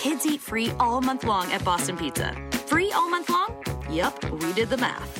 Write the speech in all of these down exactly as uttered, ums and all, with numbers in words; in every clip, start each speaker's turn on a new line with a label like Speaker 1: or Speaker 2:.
Speaker 1: Kids eat free all month long at Boston Pizza. Free all month long? Yup, we did the math.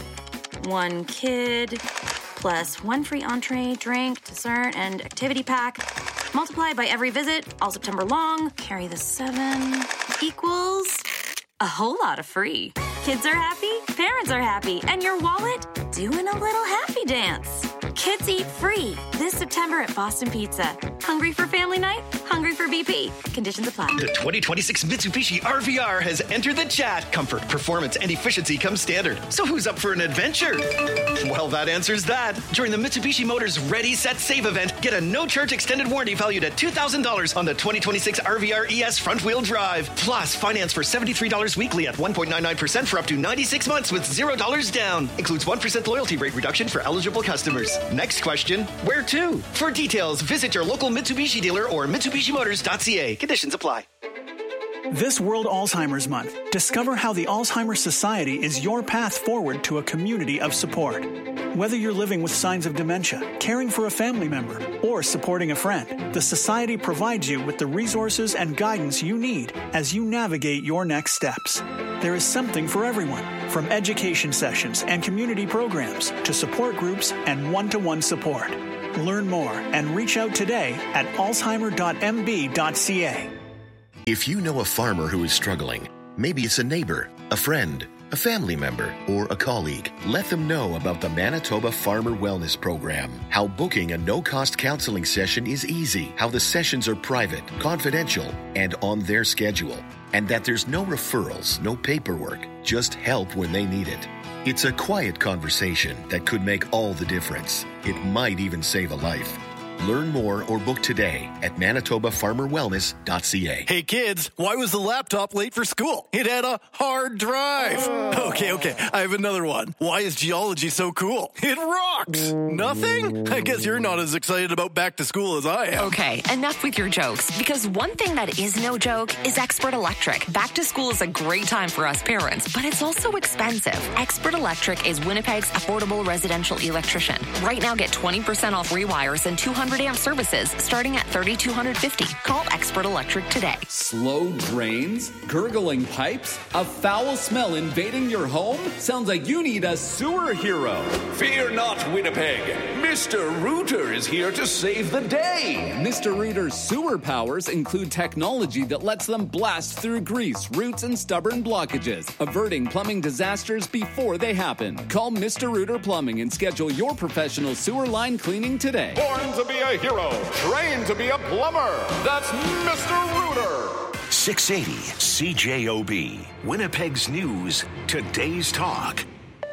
Speaker 1: One kid plus one free entree, drink, dessert, and activity pack. Multiply by every visit, all September long. Carry the seven equals a whole lot of free. Kids are happy, parents are happy, and your wallet doing a little happy dance. Kids eat free this September at Boston Pizza. Hungry for family night? Hungry for B P? Conditions apply.
Speaker 2: The twenty twenty-six Mitsubishi R V R has entered the chat. Comfort, performance, and efficiency come standard. So who's up for an adventure? Well, that answers that. During the Mitsubishi Motors Ready, Set, Save event, get a no-charge extended warranty valued at two thousand dollars on the twenty twenty-six R V R E S front-wheel drive. Plus, finance for seventy-three dollars weekly at one point nine nine percent for up to ninety-six months with zero dollars down. Includes one percent loyalty rate reduction for eligible customers. Next question, where to? For details, visit your local Mitsubishi dealer or Mitsubishi Motors dot C A. Conditions apply.
Speaker 3: This World Alzheimer's Month, discover how the Alzheimer's Society is your path forward to a community of support. Whether you're living with signs of dementia, caring for a family member, or supporting a friend, the Society provides you with the resources and guidance you need as you navigate your next steps. There is something for everyone, from education sessions and community programs to support groups and one-to-one support. Learn more and reach out today at alzheimer dot m b dot c a.
Speaker 4: If you know a farmer who is struggling, maybe it's a neighbor, a friend, a family member, or a colleague, let them know about the Manitoba Farmer Wellness Program. How booking a no-cost counseling session is easy, how the sessions are private, confidential, and on their schedule, and that there's no referrals, no paperwork, just help when they need it. It's a quiet conversation that could make all the difference. It might even save a life. Learn more or book today at manitoba farmer wellness dot c a.
Speaker 5: Hey kids, why was the laptop late for school? It had a hard drive. Oh. Okay, okay, I have another one. Why is geology so cool? It rocks. Nothing? I guess you're not as excited about back to school as I am.
Speaker 6: Okay, enough with your jokes, because one thing that is no joke is Expert Electric. Back to school is a great time for us parents, but it's also expensive. Expert Electric is Winnipeg's affordable residential electrician. Right now, get twenty percent off rewires and two hundred amp services starting at three thousand two hundred fifty dollars. Call Expert Electric today.
Speaker 7: Slow drains? Gurgling pipes? A foul smell invading your home? Sounds like you need a sewer hero.
Speaker 8: Fear not, Winnipeg. Mister Rooter is here to save the day.
Speaker 7: Mister Rooter's sewer powers include technology that lets them blast through grease, roots, and stubborn blockages, averting plumbing disasters before they happen. Call Mister Rooter Plumbing and schedule your professional sewer line cleaning today.
Speaker 9: Born to be a hero, trained to be a plumber. That's Mister Rooter.
Speaker 10: six eighty C J O B, Winnipeg's News, Today's Talk.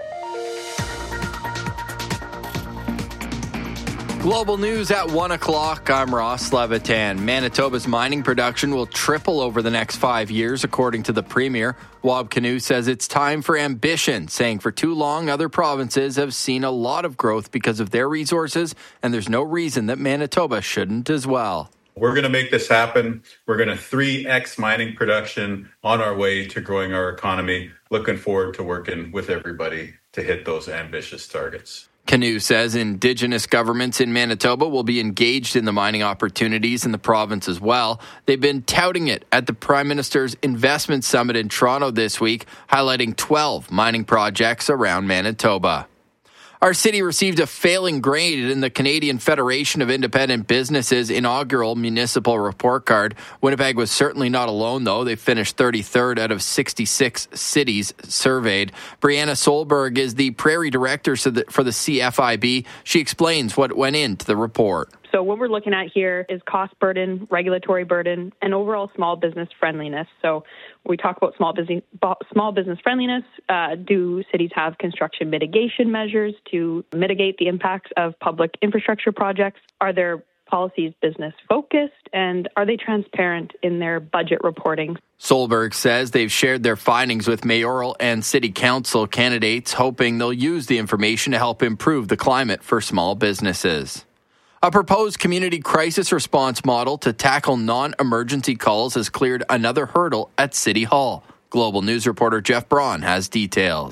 Speaker 11: Global news at one o'clock. I'm Ross Levitan. Manitoba's mining production will triple over the next five years, according to the Premier. Wab Kinew says it's time for ambition, saying for too long other provinces have seen a lot of growth because of their resources, and there's no reason that Manitoba shouldn't as well.
Speaker 12: We're going to make this happen. We're going to three X mining production on our way to growing our economy. Looking forward to working with everybody to hit those ambitious targets.
Speaker 11: Kinew says Indigenous governments in Manitoba will be engaged in the mining opportunities in the province as well. They've been touting it at the Prime Minister's Investment Summit in Toronto this week, highlighting twelve mining projects around Manitoba. Our city received a failing grade in the Canadian Federation of Independent Businesses inaugural municipal report card. Winnipeg was certainly not alone, though. They finished thirty-third out of sixty-six cities surveyed. Brianna Solberg is the Prairie Director for the C F I B. She explains what went into the report.
Speaker 13: So what we're looking at here is cost burden, regulatory burden, and overall small business friendliness. So when we talk about small business small business friendliness, uh, do cities have construction mitigation measures to mitigate the impacts of public infrastructure projects? Are their policies business focused, and are they transparent in their budget reporting?
Speaker 11: Solberg says they've shared their findings with mayoral and city council candidates, hoping they'll use the information to help improve the climate for small businesses. A proposed community crisis response model to tackle non-emergency calls has cleared another hurdle at City Hall. Global News reporter Jeff Braun has details.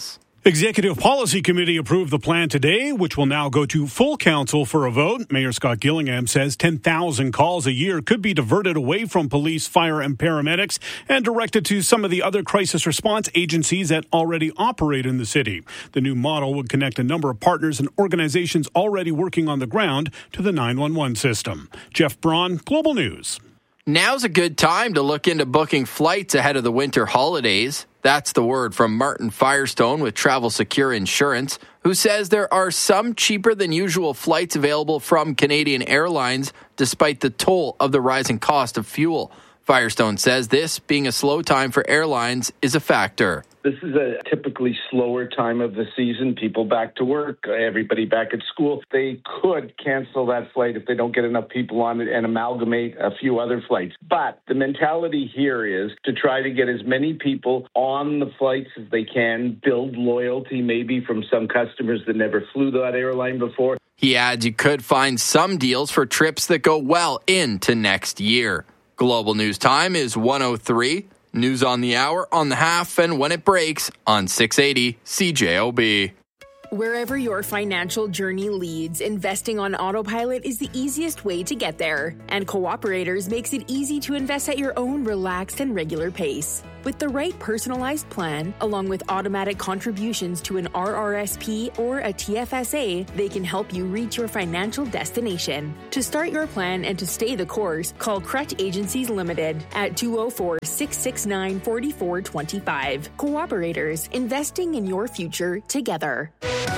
Speaker 14: Executive Policy Committee approved the plan today, which will now go to full council for a vote. Mayor Scott Gillingham says ten thousand calls a year could be diverted away from police, fire, and paramedics and directed to some of the other crisis response agencies that already operate in the city. The new model would connect a number of partners and organizations already working on the ground to the nine one one system. Jeff Braun, Global News.
Speaker 11: Now's a good time to look into booking flights ahead of the winter holidays. That's the word from Martin Firestone with Travel Secure Insurance, who says there are some cheaper than usual flights available from Canadian Airlines, despite the toll of the rising cost of fuel. Firestone says this, being a slow time for airlines, is a factor.
Speaker 15: This is a typically slower time of the season. People back to work, everybody back at school. They could cancel that flight if they don't get enough people on it and amalgamate a few other flights. But the mentality here is to try to get as many people on the flights as they can, build loyalty maybe from some customers that never flew that airline before.
Speaker 11: He adds you could find some deals for trips that go well into next year. Global News Time is one oh three. News on the hour, on the half, and when it breaks on six eighty C J O B.
Speaker 16: Wherever your financial journey leads, investing on autopilot is the easiest way to get there. And Cooperators makes it easy to invest at your own relaxed and regular pace. With the right personalized plan, along with automatic contributions to an R R S P or a T F S A, they can help you reach your financial destination. To start your plan and to stay the course, call Crutch Agencies Limited at two oh four, six six nine, four four two five. Cooperators, investing in your future together.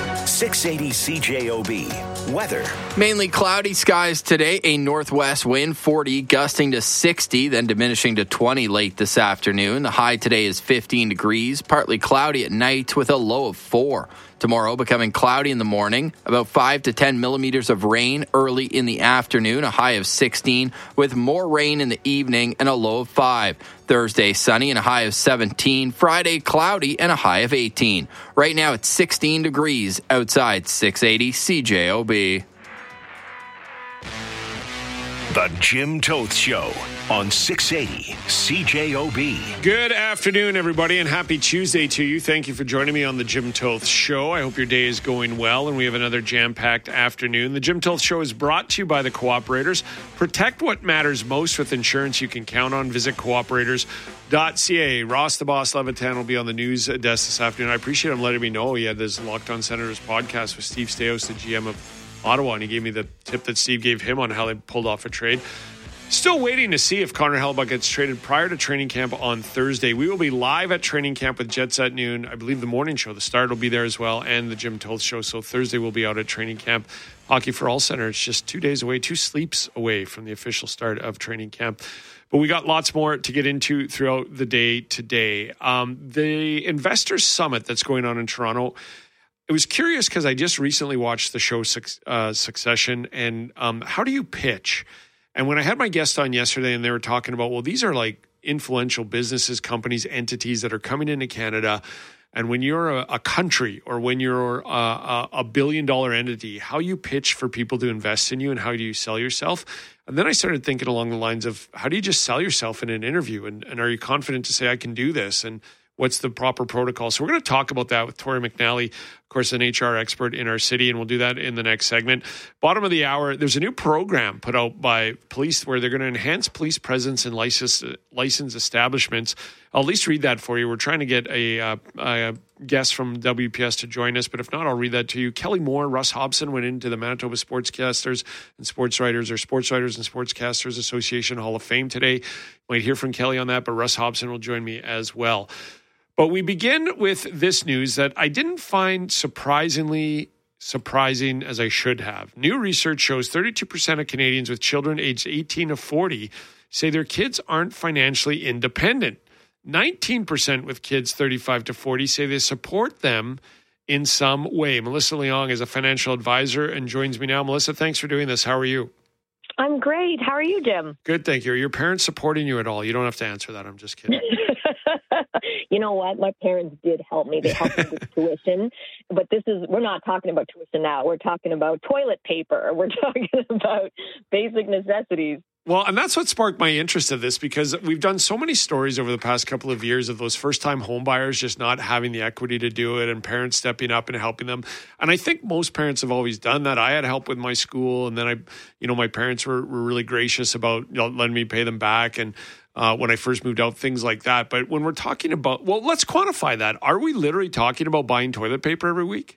Speaker 10: six eighty C J O B. Weather.
Speaker 11: Mainly cloudy skies today. A northwest wind, forty, gusting to sixty, then diminishing to twenty late this afternoon. The high today is fifteen degrees, partly cloudy at night with a low of four. Tomorrow becoming cloudy in the morning, about five to ten millimeters of rain early in the afternoon, a high of sixteen, with more rain in the evening and a low of five. Thursday, sunny and a high of seventeen. Friday, cloudy and a high of eighteen. Right now it's sixteen degrees outside six eighty C J O B.
Speaker 10: The Jim Toth Show on six eighty C J O B.
Speaker 17: Good afternoon, everybody, and happy Tuesday to you. Thank you for joining me on the Jim Toth Show. I hope your day is going well, and we have another jam-packed afternoon. The Jim Toth Show is brought to you by the Cooperators. Protect what matters most with insurance you can count on. Visit cooperators dot c a. Ross the Boss Levitan will be on the news desk this afternoon. I appreciate him letting me know he had this Locked On Senators podcast with Steve Staios, the G M of Ottawa, and he gave me the tip that Steve gave him on how they pulled off a trade. Still waiting to see if Connor Hellebuyck gets traded prior to training camp on Thursday. We will be live at training camp with Jets at noon. I believe the morning show, the Start, will be there as well, and the Jim Toth Show. So Thursday we'll be out at training camp. Hockey for All Center. It's just two days away, two sleeps away from the official start of training camp. But we got lots more to get into throughout the day today. Um, the Investors Summit that's going on in Toronto, it was curious because I just recently watched the show uh, Succession, and um, how do you pitch? And when I had my guest on yesterday and they were talking about, well, these are like influential businesses, companies, entities that are coming into Canada. And when you're a, a country or when you're a, a, a billion dollar entity, how you pitch for people to invest in you and how do you sell yourself? And then I started thinking along the lines of, how do you just sell yourself in an interview? And, and are you confident to say, I can do this? And what's the proper protocol? So we're going to talk about that with Tori McNally, of course, an H R expert in our city, and we'll do that in the next segment. Bottom of the hour, there's a new program put out by police where they're going to enhance police presence in licensed, licensed establishments. I'll at least read that for you. We're trying to get a, uh, a guest from W P S to join us, but if not, I'll read that to you. Kelly Moore, Russ Hobson went into the Manitoba Sportscasters and Sports Writers, or Sports Writers and Sportscasters Association Hall of Fame today. Might hear from Kelly on that, but Russ Hobson will join me as well. But we begin with this news that I didn't find surprisingly surprising as I should have. New research shows thirty-two percent of Canadians with children aged eighteen to forty say their kids aren't financially independent. nineteen percent with kids thirty-five to forty say they support them in some way. Melissa Leong is a financial advisor and joins me now. Melissa, thanks for doing this. How are you?
Speaker 18: I'm great. How are you, Jim?
Speaker 17: Good, thank you. Are your parents supporting you at all? You don't have to answer that. I'm just kidding.
Speaker 18: You know what? My parents did help me. They helped me with tuition. But this is, we're not talking about tuition now. We're talking about toilet paper. We're talking about basic necessities.
Speaker 17: Well, and that's what sparked my interest in this, because we've done so many stories over the past couple of years of those first-time home buyers just not having the equity to do it and parents stepping up and helping them. And I think most parents have always done that. I had help with my school, and then I, you know, my parents were, were really gracious about, you know, letting me pay them back. And uh, when I first moved out, things like that. But when we're talking about, well, let's quantify that. Are we literally talking about buying toilet paper every week?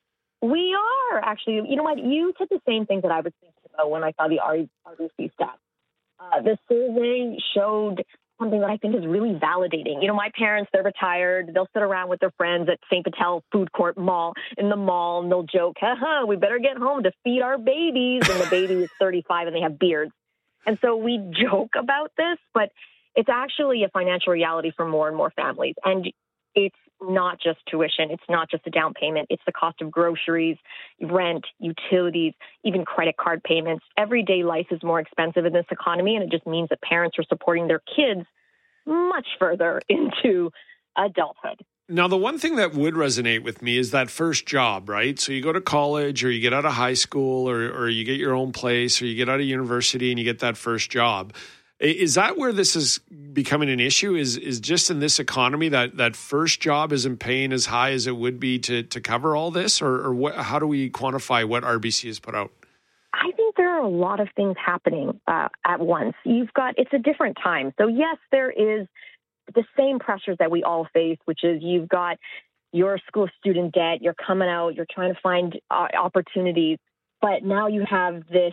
Speaker 18: We are, actually. You know what? You said the same thing that I was thinking about when I saw the R B C stats. Uh, the survey showed something that I think is really validating. You know, my parents, they're retired. They'll sit around with their friends at Saint Patel Food Court Mall, in the mall, and they'll joke, haha, we better get home to feed our babies. And the baby is thirty-five and they have beards. And so we joke about this, but it's actually a financial reality for more and more families. And it's not just tuition. It's not just a down payment. It's the cost of groceries, rent, utilities, even credit card payments. Everyday life is more expensive in this economy, and it just means that parents are supporting their kids much further into adulthood.
Speaker 17: Now, the one thing that would resonate with me is that first job, right? So you go to college, or you get out of high school, or, or you get your own place, or you get out of university and you get that first job. Is that where this is becoming an issue? Is is just in this economy that, that first job isn't paying as high as it would be to, to cover all this? Or, or what, how do we quantify what R B C has put out?
Speaker 18: I think there are a lot of things happening uh, at once. You've got, it's a different time. So yes, there is the same pressures that we all face, which is you've got your school student debt, you're coming out, you're trying to find uh, opportunities, but now you have this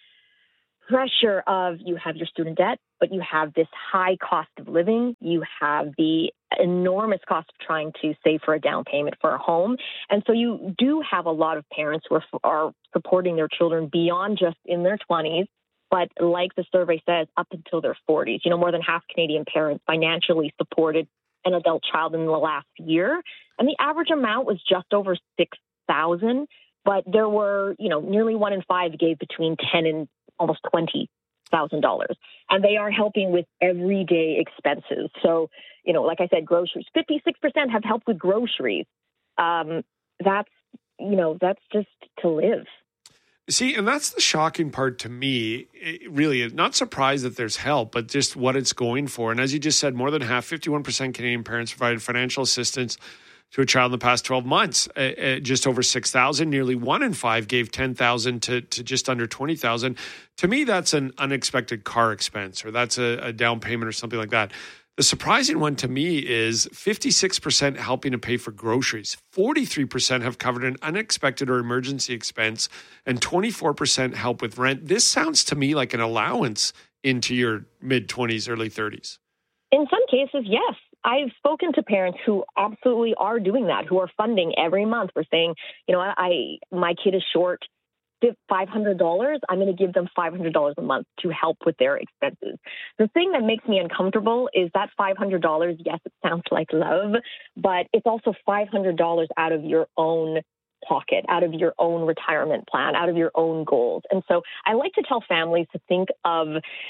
Speaker 18: pressure of you have your student debt, but you have this high cost of living. You have the enormous cost of trying to save for a down payment for a home. And so you do have a lot of parents who are, are supporting their children beyond just in their twenties, but like the survey says, up until their forties. You know, more than half Canadian parents financially supported an adult child in the last year. And the average amount was just over six thousand dollars, but there were, you know, nearly one in five gave between ten and almost twenty thousand dollars. And they are helping with everyday expenses. So, you know, like I said, groceries, fifty-six percent have helped with groceries. Um, that's, you know, that's just to live.
Speaker 17: See, and that's the shocking part to me. It really, not surprised that there's help, but just what it's going for. And as you just said, more than half, fifty-one percent Canadian parents provided financial assistance to a child in the past twelve months, uh, uh, just over six thousand. Nearly one in five gave ten thousand to, to just under twenty thousand. To me, that's an unexpected car expense, or that's a, a down payment or something like that. The surprising one to me is fifty-six percent helping to pay for groceries. forty-three percent have covered an unexpected or emergency expense, and twenty-four percent help with rent. This sounds to me like an allowance into your mid-twenties, early thirties.
Speaker 18: In some cases, yes. I've spoken to parents who absolutely are doing that, who are funding every month. We're saying, you know, I my kid is short five hundred dollars. I'm going to give them five hundred dollars a month to help with their expenses. The thing that makes me uncomfortable is that five hundred dollars, yes, it sounds like love, but it's also five hundred dollars out of your own pocket, out of your own retirement plan, out of your own goals. And so I like to tell families to think of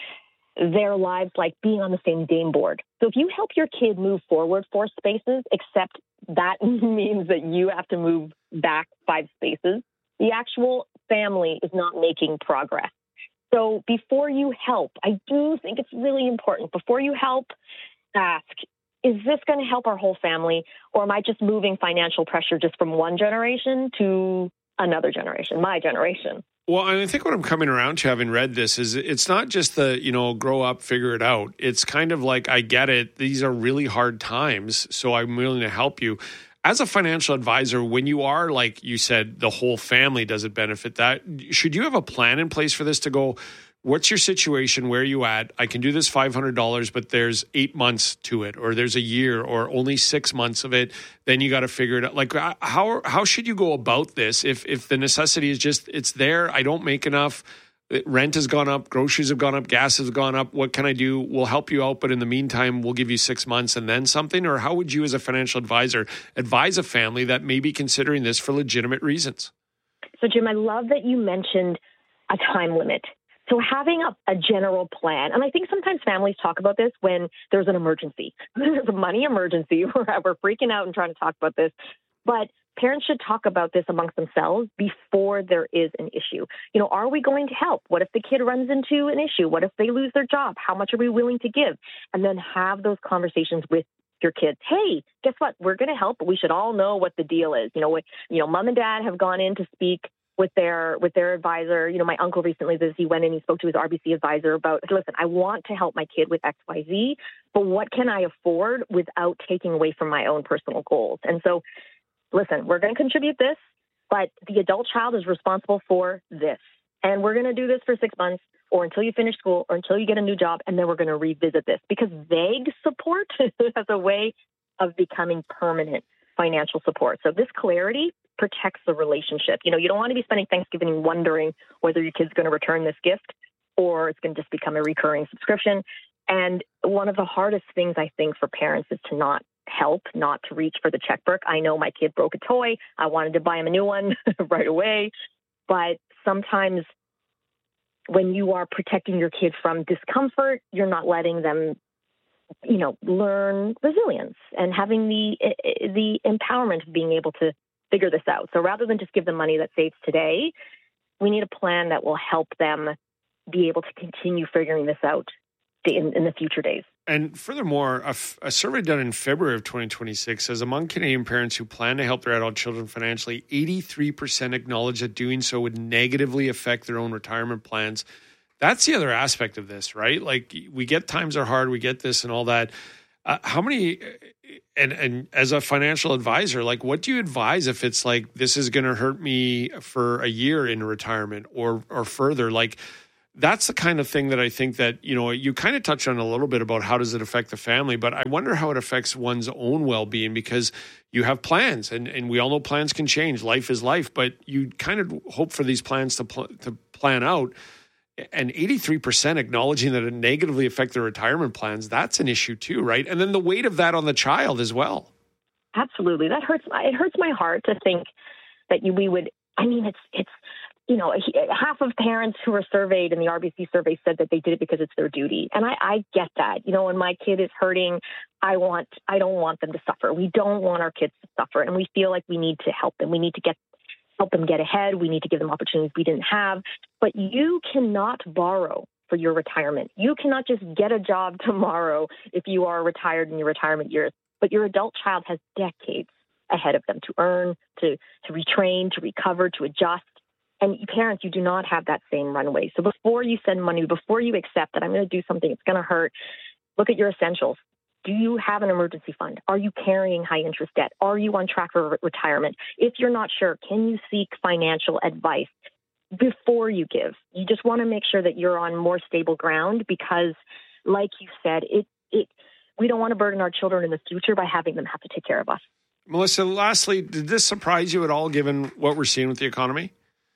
Speaker 18: their lives like being on the same game board. So if you help your kid move forward four spaces, except that means that you have to move back five spaces, the actual family is not making progress. So before you help, I do think it's really important. Before you help, ask, is this going to help our whole family? Or am I just moving financial pressure just from one generation to another generation, my generation?
Speaker 17: Well, and I think what I'm coming around to, having read this, is it's not just the, you know, grow up, figure it out. It's kind of like, I get it. These are really hard times, so I'm willing to help you. As a financial advisor, when you are, like you said, the whole family doesn't benefit that, should you have a plan in place for this to go, what's your situation? Where are you at? I can do this five hundred dollars, but there's eight months to it, or there's a year, or only six months of it. Then you got to figure it out. Like, how how should you go about this if if the necessity is just, it's there, I don't make enough, rent has gone up, groceries have gone up, gas has gone up, what can I do? We'll help you out, but in the meantime, we'll give you six months and then something? Or how would you, as a financial advisor, advise a family that may be considering this for legitimate reasons?
Speaker 18: So, Jim, I love that you mentioned a time limit. So having a, a general plan, and I think sometimes families talk about this when there's an emergency. There's a money emergency. We're, we're freaking out and trying to talk about this. But parents should talk about this amongst themselves before there is an issue. You know, are we going to help? What if the kid runs into an issue? What if they lose their job? How much are we willing to give? And then have those conversations with your kids. Hey, guess what? We're going to help, but we should all know what the deal is. You know, what, you know, mom and dad have gone in to speak with their with their advisor. You know, my uncle recently, this he went in, he spoke to his R B C advisor about, listen, I want to help my kid with X, Y, Z, but what can I afford without taking away from my own personal goals? And so, listen, we're going to contribute this, but the adult child is responsible for this. And we're going to do this for six months or until you finish school or until you get a new job, and then we're going to revisit this, because vague support has a way of becoming permanent financial support. So this clarity protects the relationship. You know, you don't want to be spending Thanksgiving wondering whether your kid's going to return this gift or it's going to just become a recurring subscription. And one of the hardest things, I think, for parents is to not help, not to reach for the checkbook. I know my kid broke a toy. I wanted to buy him a new one right away. But sometimes when you are protecting your kid from discomfort, you're not letting them, you know, learn resilience and having the the empowerment of being able to figure this out. So rather than just give them money that saves today, we need a plan that will help them be able to continue figuring this out in, in the future days.
Speaker 17: And furthermore, a, f- a survey done in February of twenty twenty-six says among Canadian parents who plan to help their adult children financially, eighty-three percent acknowledge that doing so would negatively affect their own retirement plans. That's the other aspect of this, right? Like, we get times are hard, we get this and all that. Uh, how many, and, and as a financial advisor, like, what do you advise if it's like, this is going to hurt me for a year in retirement or or further? Like, that's the kind of thing that I think that, you know, you kind of touched on a little bit about how does it affect the family, but I wonder how it affects one's own well-being, because you have plans and, and we all know plans can change. Life is life, but you kind of hope for these plans to pl- to plan out. And eighty-three percent acknowledging that it negatively affect their retirement plans, that's an issue too, right? And then the weight of that on the child as well.
Speaker 18: Absolutely. That hurts. It hurts my heart to think that you, we would, I mean, it's, it's, you know, half of parents who were surveyed in the R B C survey said that they did it because it's their duty. And I, I get that. You know, when my kid is hurting, I want, I don't want them to suffer. We don't want our kids to suffer. And we feel like we need to help them. We need to get help them get ahead. We need to give them opportunities we didn't have. But you cannot borrow for your retirement. You cannot just get a job tomorrow if you are retired in your retirement years. But your adult child has decades ahead of them to earn, to, to retrain, to recover, to adjust. And parents, you do not have that same runway. So before you send money, before you accept that I'm going to do something, it's going to hurt, look at your essentials. Do you have an emergency fund? Are you carrying high interest debt? Are you on track for re- retirement? If you're not sure, can you seek financial advice before you give? You just want to make sure that you're on more stable ground, because, like you said, it it we don't want to burden our children in the future by having them have to take care of us.
Speaker 17: Melissa, lastly, did this surprise you at all, given what we're seeing with the economy?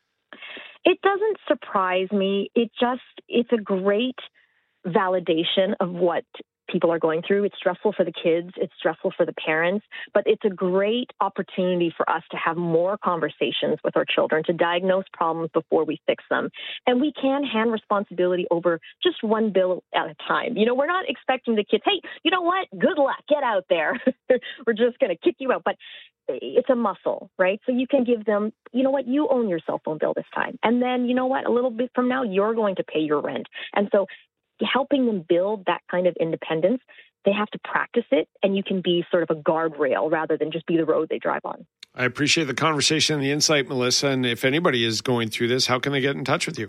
Speaker 18: It doesn't surprise me. It just, it's a great validation of what people are going through. It's stressful for the kids. It's stressful for the parents, but it's a great opportunity for us to have more conversations with our children, to diagnose problems before we fix them. And we can hand responsibility over just one bill at a time. You know, we're not expecting the kids, hey, you know what? Good luck. Get out there. We're just going to kick you out. But it's a muscle, right? So you can give them, you know what, you own your cell phone bill this time. And then, you know what, a little bit from now, you're going to pay your rent. And so helping them build that kind of independence, they have to practice it, and you can be sort of a guardrail rather than just be the road they drive on.
Speaker 17: I appreciate the conversation and the insight, Melissa. And if anybody is going through this, how can they get in touch with you?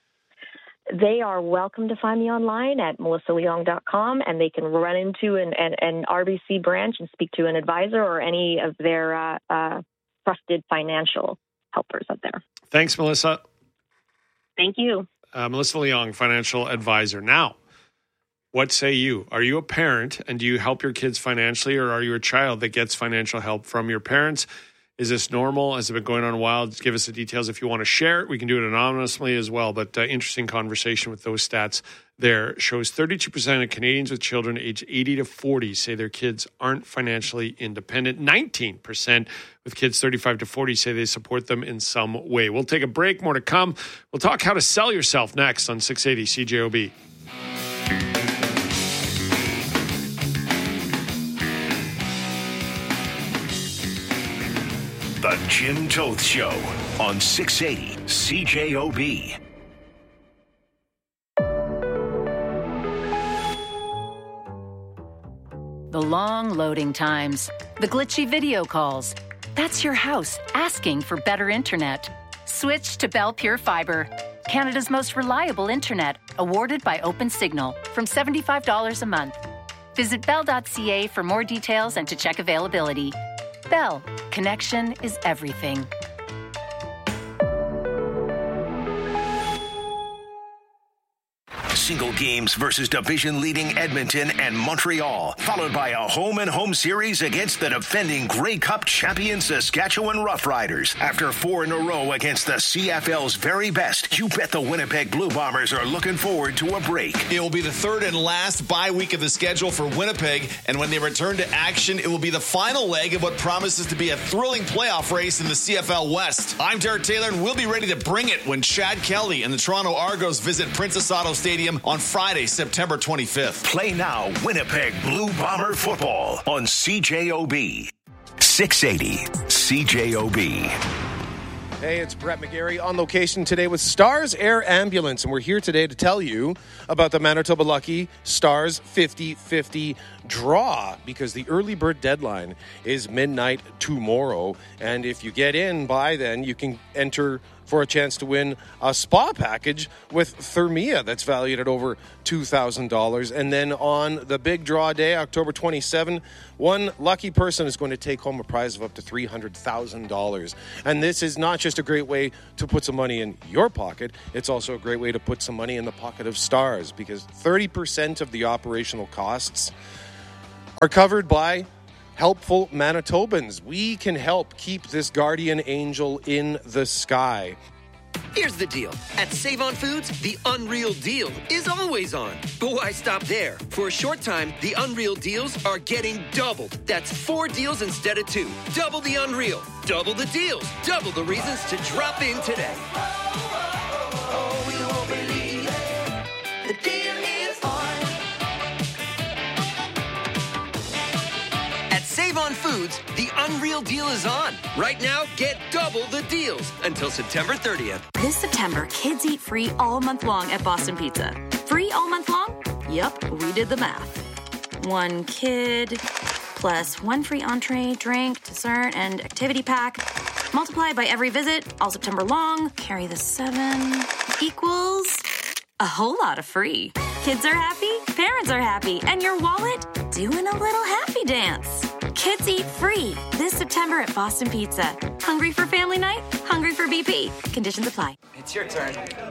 Speaker 18: They are welcome to find me online at melissa leong dot com, and they can run into an, an, an R B C branch and speak to an advisor or any of their uh, uh, trusted financial helpers out there.
Speaker 17: Thanks, Melissa.
Speaker 18: Thank you.
Speaker 17: Uh, Melissa Leong, financial advisor. Now, what say you? Are you a parent and do you help your kids financially, or are you a child that gets financial help from your parents? Is this normal? Has it been going on a while? Just give us the details if you want to share it. We can do it anonymously as well, but uh, interesting conversation with those stats there. Shows thirty-two percent of Canadians with children aged eighty to forty say their kids aren't financially independent. nineteen percent with kids thirty-five to forty say they support them in some way. We'll take a break. More to come. We'll talk how to sell yourself next on six eighty C J O B.
Speaker 10: The The Jim Toth Show on six eighty C J O B.
Speaker 19: The long loading times, the glitchy video calls. That's your house asking for better internet. Switch to Bell Pure Fiber, Canada's most reliable internet, awarded by OpenSignal, from seventy-five dollars a month. Visit bell dot c a for more details and to check availability. Bell, connection is everything.
Speaker 10: Single games versus division-leading Edmonton and Montreal, followed by a home-and-home series against the defending Grey Cup champion Saskatchewan Roughriders. After four in a row against the C F L's very best, you bet the Winnipeg Blue Bombers are looking forward to a break.
Speaker 20: It will be the third and last bye week of the schedule for Winnipeg, and when they return to action, it will be the final leg of what promises to be a thrilling playoff race in the C F L West. I'm Derek Taylor, and we'll be ready to bring it when Chad Kelly and the Toronto Argos visit Princess Auto Stadium on Friday, September twenty-fifth.
Speaker 10: Play now Winnipeg Blue Bomber football on C J O B. six eighty C J O B.
Speaker 21: Hey, it's Brett McGarry on location today with Stars Air Ambulance, and we're here today to tell you about the Manitoba Lucky Stars fifty fifty draw, because the early bird deadline is midnight tomorrow, and if you get in by then, you can enter for a chance to win a spa package with Thermia that's valued at over two thousand dollars. And then on the big draw day, October twenty-seventh, one lucky person is going to take home a prize of up to three hundred thousand dollars. And this is not just a great way to put some money in your pocket, it's also a great way to put some money in the pocket of Stars, because thirty percent of the operational costs are covered by helpful Manitobans. We can help keep this guardian angel in the sky.
Speaker 22: Here's the deal. At Save On Foods, the Unreal Deal is always on. But why stop there? For a short time, the Unreal Deals are getting doubled. That's four deals instead of two. Double the Unreal. Double the deals. Double the reasons to drop in today.
Speaker 23: Oh, you won't believe it. The deal is on.
Speaker 22: At Save On Foods, the Unreal Deal is on. Right now, get double the deals until September thirtieth.
Speaker 1: This September, kids eat free all month long at Boston Pizza. Free all month long? Yep, we did the math. One kid plus one free entree, drink, dessert, and activity pack. Multiply by every visit, all September long. Carry the seven equals a whole lot of free. Kids are happy, parents are happy, and your wallet doing a little happy dance. Kids eat free this September at Boston Pizza. Hungry for family night? Hungry for B P? Conditions apply.
Speaker 24: It's your turn.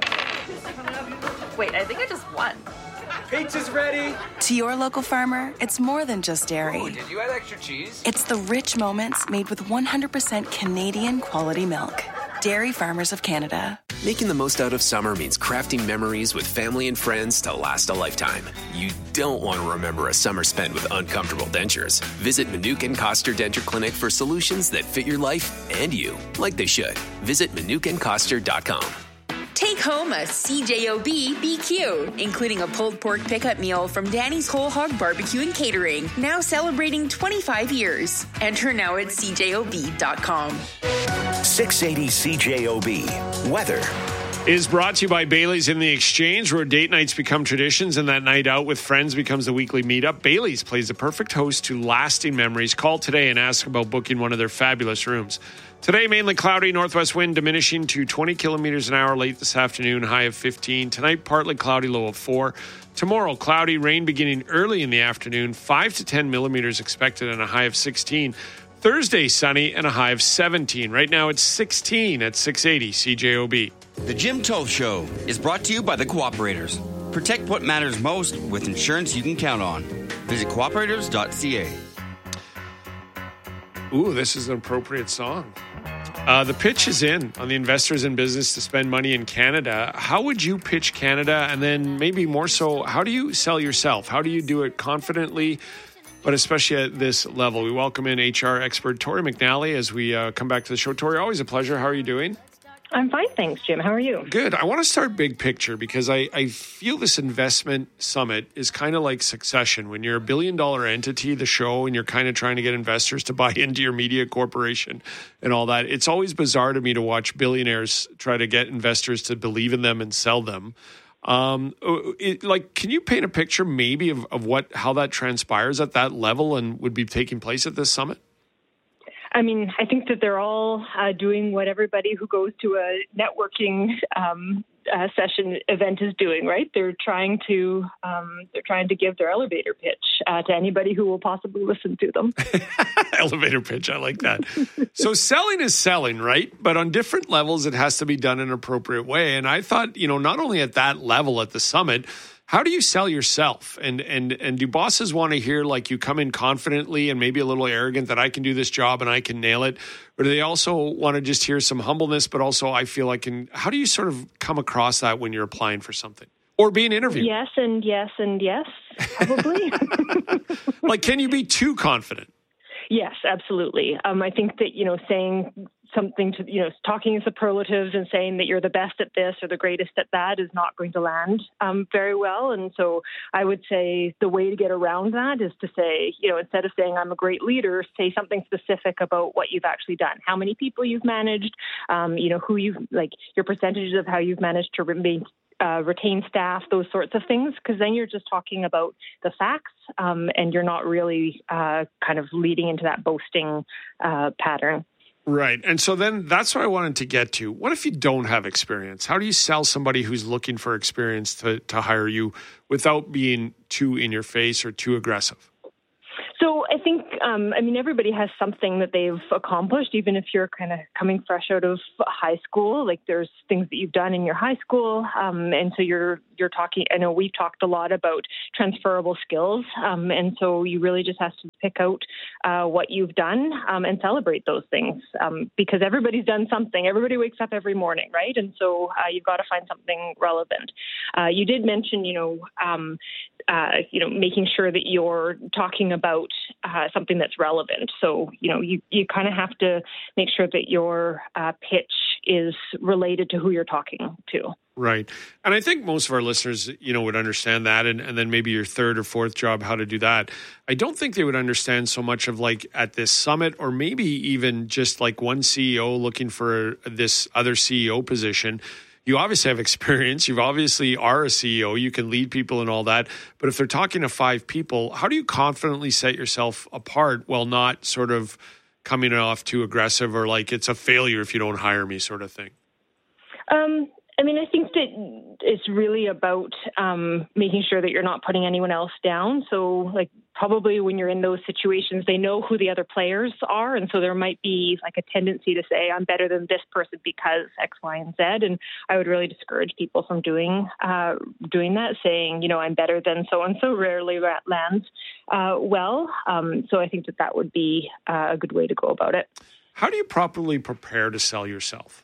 Speaker 25: Wait, I think I just won.
Speaker 24: Pizza's ready.
Speaker 26: To your local farmer, it's more than just dairy.
Speaker 24: Oh, did you add extra cheese?
Speaker 26: It's the rich moments made with one hundred percent Canadian quality milk. Dairy Farmers of Canada.
Speaker 27: Making the most out of summer means crafting memories with family and friends to last a lifetime. You don't want to remember a summer spent with uncomfortable dentures. Visit Manuka and Koster Denture Clinic for solutions that fit your life and you, like they should. Visit manuka and koster dot com.
Speaker 16: Take home a C J O B B Q, including a pulled pork pickup meal from Danny's Whole Hog Barbecue and Catering, now celebrating twenty-five years. Enter now at c j o b dot com.
Speaker 10: six eighty C J O B. Weather
Speaker 17: is brought to you by Bailey's in the Exchange, where date nights become traditions and that night out with friends becomes the weekly meetup. Bailey's plays the perfect host to lasting memories. Call today and ask about booking one of their fabulous rooms. Today, mainly cloudy, northwest wind diminishing to twenty kilometers an hour late this afternoon, high of fifteen. Tonight, partly cloudy, low of four. Tomorrow, cloudy, rain beginning early in the afternoon, five to ten millimeters expected and a high of sixteen. Thursday, sunny and a high of seventeen. Right now, it's sixteen at six eighty C J O B.
Speaker 28: The Jim Toth Show is brought to you by the Cooperators. Protect what matters most with insurance you can count on. Visit cooperators dot c a.
Speaker 17: Ooh, this is an appropriate song. Uh, the pitch is in on the investors in business to spend money in Canada. How would you pitch Canada? And then maybe more so, how do you sell yourself? How do you do it confidently, but especially at this level? We welcome in H R expert Tori McNally as we uh, come back to the show. Tori, always a pleasure. How are you doing?
Speaker 2: I'm fine, thanks, Jim. How are you?
Speaker 17: Good. I want to start big picture because I, I feel this investment summit is kind of like Succession. When you're a billion dollar entity, the show, and you're kind of trying to get investors to buy into your media corporation and all that, it's always bizarre to me to watch billionaires try to get investors to believe in them and sell them. Um, it, like, can you paint a picture maybe of, of what how that transpires at that level and would be taking place at this summit?
Speaker 2: I mean, I think that they're all uh, doing what everybody who goes to a networking um, uh, session event is doing, right? They're trying to um, they're trying to give their elevator pitch uh, to anybody who will possibly listen to them.
Speaker 17: Elevator pitch, I like that. So selling is selling, right? But on different levels, it has to be done in an appropriate way. And I thought, you know, not only at that level at the summit, how do you sell yourself? And and and do bosses want to hear like you come in confidently and maybe a little arrogant that I can do this job and I can nail it? Or do they also want to just hear some humbleness, but also I feel I can, how do you sort of come across that when you're applying for something or being interviewed?
Speaker 2: Yes and yes and yes, probably.
Speaker 17: Like, can you be too confident?
Speaker 2: Yes, absolutely. Um, I think that, you know, saying something to, you know, talking in superlatives and saying that you're the best at this or the greatest at that is not going to land um, very well. And so I would say the way to get around that is to say, you know, instead of saying I'm a great leader, say something specific about what you've actually done, how many people you've managed, um, you know, who you've, like your percentages of how you've managed to remain Uh, retain staff, those sorts of things, because then you're just talking about the facts um, and you're not really uh, kind of leading into that boasting uh, pattern.
Speaker 17: Right. And so then that's what I wanted to get to. What if you don't have experience? How do you sell somebody who's looking for experience to, to hire you without being too in your face or too aggressive?
Speaker 2: So I think, um, I mean, everybody has something that they've accomplished, even if you're kind of coming fresh out of high school. Like there's things that you've done in your high school. Um, and so you're you're talking, I know we've talked a lot about transferable skills. Um, and so you really just have to pick out uh, what you've done um, and celebrate those things um, because everybody's done something. Everybody wakes up every morning, right? And so uh, you've got to find something relevant. Uh, you did mention, you know, um, uh, you know, making sure that you're talking about uh, something that's relevant. So, you know, you, you kind of have to make sure that your uh, pitch is related to who you're talking to.
Speaker 17: Right. And I think most of our listeners, you know, would understand that. And, and then maybe your third or fourth job, how to do that. I don't think they would understand so much of like at this summit or maybe even just like one C E O looking for this other C E O position. You obviously have experience. You obviously are a C E O. You can lead people and all that. But if they're talking to five people, how do you confidently set yourself apart while not sort of coming off too aggressive or like it's a failure if you don't hire me sort of thing?
Speaker 2: Um, I mean, I think that it's really about um, making sure that you're not putting anyone else down. So, like, probably when you're in those situations, they know who the other players are. And so there might be like a tendency to say, I'm better than this person because X, Y, and Z. And I would really discourage people from doing uh, doing that, saying, you know, I'm better than so-and-so rarely lands uh, well. Um, so I think that that would be uh, a good way to go about it.
Speaker 17: How do you properly prepare to sell yourself?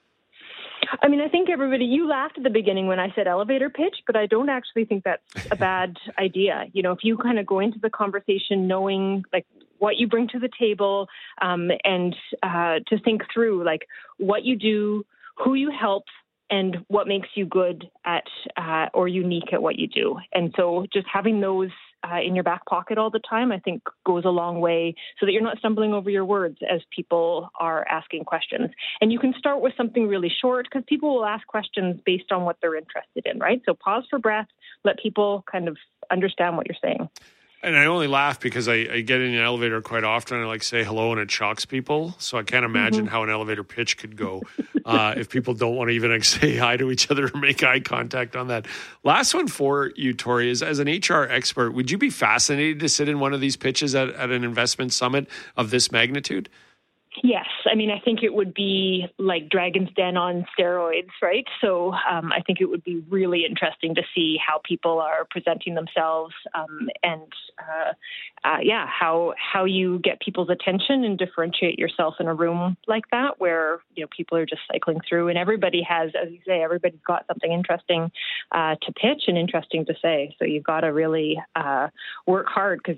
Speaker 2: I mean, I think everybody, you laughed at the beginning when I said elevator pitch, but I don't actually think that's a bad idea. You know, if you kind of go into the conversation knowing like what you bring to the table um, and uh, to think through like what you do, who you help, and what makes you good at uh, or unique at what you do. And so just having those uh, in your back pocket all the time, I think goes a long way so that you're not stumbling over your words as people are asking questions. And you can start with something really short because people will ask questions based on what they're interested in, right? So pause for breath, let people kind of understand what you're saying.
Speaker 17: And I only laugh because I, I get in an elevator quite often and I like say hello and it shocks people. So I can't imagine mm-hmm. how an elevator pitch could go uh, if people don't want to even like, say hi to each other or make eye contact on that. Last one for you, Tori, is as an H R expert, would you be fascinated to sit in one of these pitches at, at an investment summit of this magnitude?
Speaker 2: Yes. I mean, I think it would be like Dragon's Den on steroids, right? So um, I think it would be really interesting to see how people are presenting themselves um, and, uh, uh, yeah, how how you get people's attention and differentiate yourself in a room like that where, you know, people are just cycling through and everybody has, as you say, everybody's got something interesting uh, to pitch and interesting to say. So you've got to really uh, work hard because you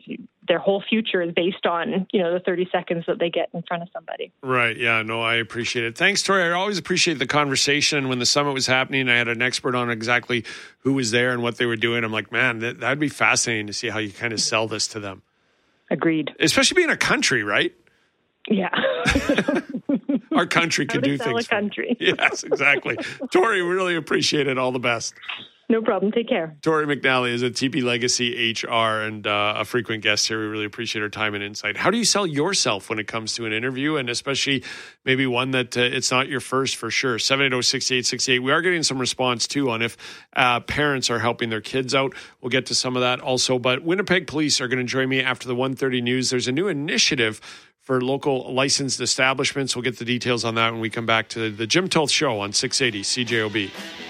Speaker 2: their whole future is based on, you know, the thirty seconds that they get in front of somebody.
Speaker 17: Right. Yeah, no, I appreciate it. Thanks, Tori. I always appreciate the conversation. When the summit was happening, I had an expert on exactly who was there and what they were doing. I'm like, man, that, that'd be fascinating to see how you kind of sell this to them.
Speaker 2: Agreed.
Speaker 17: Especially being a country, right?
Speaker 2: Yeah.
Speaker 17: Our country can do
Speaker 2: sell
Speaker 17: things.
Speaker 2: A country.
Speaker 17: Yes, exactly. Tori, we really appreciate it. All the best.
Speaker 2: No problem. Take care.
Speaker 17: Tori McNally is at T P Legacy H R and uh, a frequent guest here. We really appreciate her time and insight. How do you sell yourself when it comes to an interview, and especially maybe one that uh, it's not your first for sure? seven eight zero, six eight six eight. We are getting some response, too, on if uh, parents are helping their kids out. We'll get to some of that also. But Winnipeg Police are going to join me after the one thirty news. There's a new initiative for local licensed establishments. We'll get the details on that when we come back to the Jim Toth Show on six eighty C J O B.